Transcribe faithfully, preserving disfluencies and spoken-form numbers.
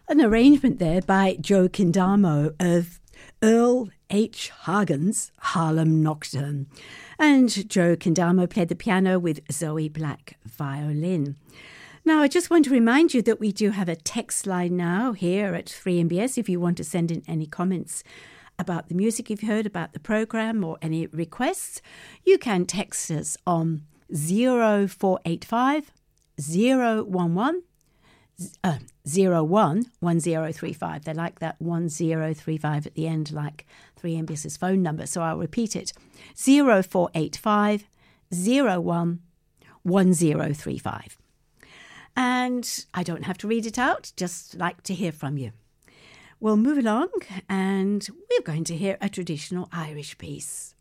An arrangement there by Joe Kindamo of Earl H. Hagen's Harlem Nocturne. And Joe Kindamo played the piano with Zoe Black violin. Now, I just want to remind you that we do have a text line now here at three M B S if you want to send in any comments about the music you've heard, about the programme or any requests. You can text us on zero four eight five, zero one one, uh, zero one one zero three five. They like that one zero three five at the end, like three M B S's phone number. So I'll repeat it. zero four eight five, zero one one zero three five. And I don't have to read it out, just like to hear from you. We'll move along and we're going to hear a traditional Irish piece.